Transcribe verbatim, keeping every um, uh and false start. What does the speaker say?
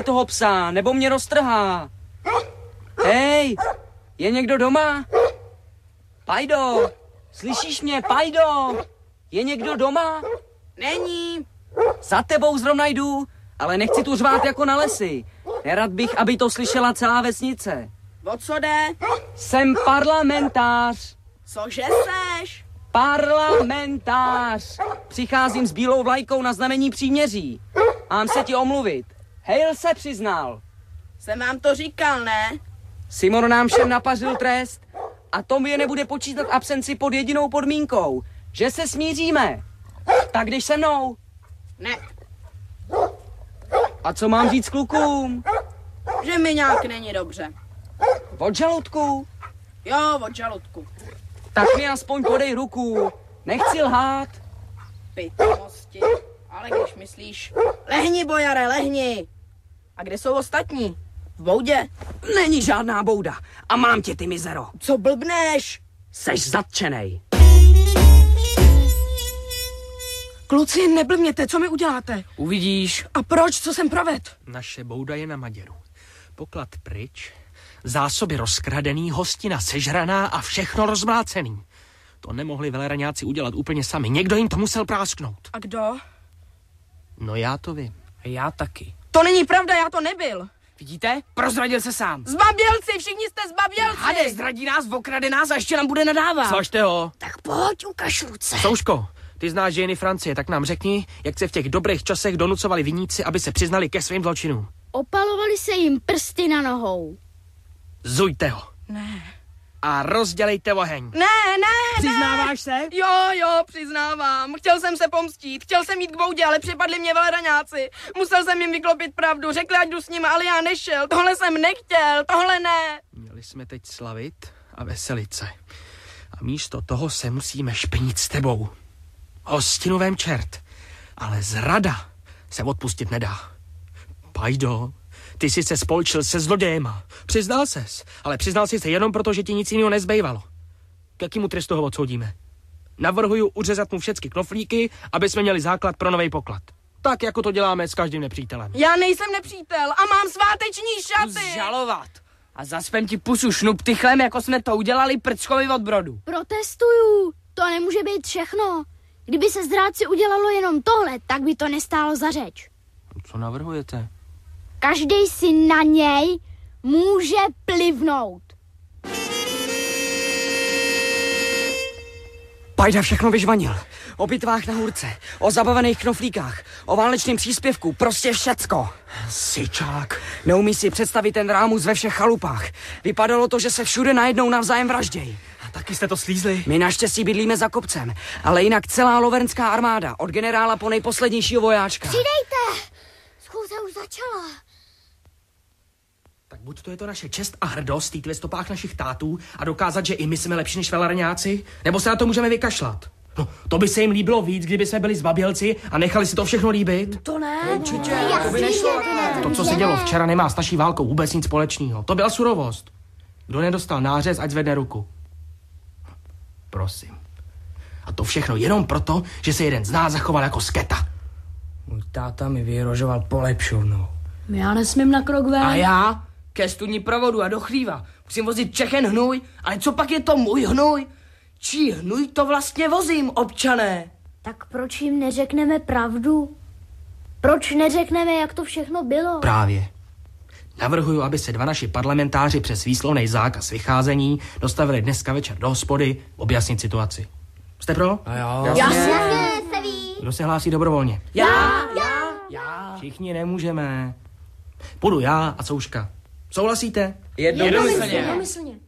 toho psa, nebo mě roztrhá. Hej, je někdo doma? Pajdo, slyšíš mě, Pajdo? Je někdo doma? Není. Za tebou zrovna jdu, ale nechci tu řvát jako na lesy. Nerad bych, aby to slyšela celá vesnice. O co jde? Jsem parlamentář. Cože seš? Parlamentář. Přicházím s bílou vlajkou na znamení příměří. Mám se ti omluvit. Hale se přiznal. Jsem vám to říkal, ne? Simon nám všem napařil trest a Tom je nebude počítat absenci pod jedinou podmínkou, že se smíříme. Tak jdeš se mnou. Ne. A co mám říct klukům? Že mi nějak není dobře. Od žaludku? Jo, od žaludku. Tak mi aspoň podej ruku. Nechci lhát. Pitomosti. Ale když myslíš... Lehni, bojare, lehni. A kde jsou ostatní? V boudě? Není žádná bouda. A mám tě, ty mizero. Co blbneš? Seš zatčenej. Kluci, neblbněte, co mi uděláte? Uvidíš. A proč, co jsem proved? Naše bouda je na Maděru. Poklad pryč, zásoby rozkradený, hostina sežraná a všechno rozmlácený. To nemohli veleraňáci udělat úplně sami. Někdo jim to musel prásknout. A kdo? No já to vím. A já taky. To není pravda, já to nebyl. Vidíte? Prozradil se sám. Zbabělci, všichni jste zbabělci. Hade, zradí nás, okrade nás a ještě nám bude nadávat. Cožte ho. Tak pojď, ukaž ruce. Souško, ty znáš dějiny Francie, tak nám řekni, jak se v těch dobrých časech donucovali viníci, aby se přiznali ke svým zločinům. Opalovali se jim prsty na nohou. Zujte ho. Ne. A rozdělejte oheň. Ne, ne, Přiznáváš se? Jo, jo, přiznávám. Chtěl jsem se pomstít, chtěl jsem jít k boudě, ale přepadli mě veleraňáci. Musel jsem jim vyklopit pravdu, řekli, ať jdu s nimi, ale já nešel. Tohle jsem nechtěl, tohle ne. Měli jsme teď slavit a veselit se. A místo toho se musíme špinit s tebou. Hostinu vem čert. Ale zrada se odpustit nedá. Pajdo, ty jsi se spolčil se zlodějema. Přiznal ses, ale přiznal jsi se jenom proto, že ti nic jiného nezbývalo. K jakému trestu ho odsoudíme? Navrhuju uřezat mu všechny knoflíky, aby jsme měli základ pro nový poklad. Tak, jako to děláme s každým nepřítelem. Já nejsem nepřítel a mám sváteční šaty. Žalovat. A zaspem ti pusu šnup tychlem, jako jsme to udělali prckovi od Brodu. Protestuju. To nemůže být všechno. Kdyby se zrádci udělalo jenom tohle, tak by to nestálo za řeč. Co navrhujete? Každej si na něj může plivnout. Pajda všechno vyžvanil. O bitvách na hůrce, o zabavených knoflíkách, o válečném příspěvku, prostě všecko. Syčák. Neumí si představit ten rámus ve všech chalupách. Vypadalo to, že se všude najednou navzájem vraždějí. A taky jste to slízli? My naštěstí bydlíme za kopcem, ale jinak celá lovernská armáda, od generála po nejposlednějšího vojáčka. Přidejte! Schůze už začala. Tak buď to je to naše čest a hrdost jít ve stopách našich tátů a dokázat, že i my jsme lepší než veleraňáci, nebo se na to můžeme vykašlat. No, to by se jim líbilo víc, kdyby jsme byli zbabělci a nechali si to všechno líbit. To ne. Určitě, to by nešlo. To, co se dělo včera, nemá s naší válkou vůbec nic společného. To byla surovost. Kdo nedostal nářez, ať zvedne ruku. Prosím. A to všechno jenom proto, že se jeden z nás zachoval jako sketa. Můj táta mi vyhrožoval polepšovnou. Já nesmím na krok ven. A já? Ke studni provodu a do chlíva. Musím vozit všechen hnůj, ale co pak je to můj hnůj? Čí hnůj to vlastně vozím, občané? Tak proč jim neřekneme pravdu? Proč neřekneme, jak to všechno bylo? Právě. Navrhuju, aby se dva naši parlamentáři přes výslovný zákaz vycházení dostavili dneska večer do hospody objasnit situaci. Jste pro? A jo. Jasně, se ví. Kdo se hlásí dobrovolně? Já, já, já. Všichni nemůžeme. Půjdu já a Souška. Souhlasíte? Jednomyslně. Jednomyslně.